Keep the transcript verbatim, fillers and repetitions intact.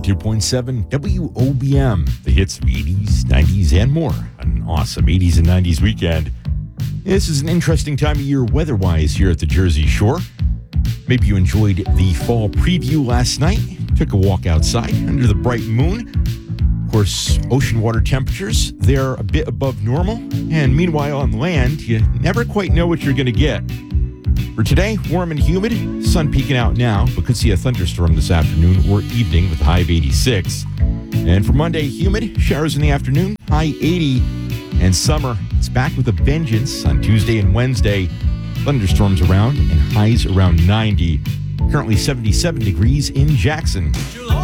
two point seven W O B M, the hits of eighties, nineties, and more. An awesome eighties and nineties weekend. This is an interesting time of year weather-wise here at the Jersey Shore. Maybe you enjoyed the fall preview last night, took a walk outside under the bright moon. Of course, ocean water temperatures, they're a bit above normal. And meanwhile, on land, you never quite know what you're going to get. For today, warm and humid, sun peeking out now, but could see a thunderstorm this afternoon or evening with a high of eighty-six. And for Monday, humid, showers in the afternoon, high eighty. And summer, it's back with a vengeance on Tuesday and Wednesday. Thunderstorms around and highs around ninety. Currently seventy-seven degrees in Jackson. July.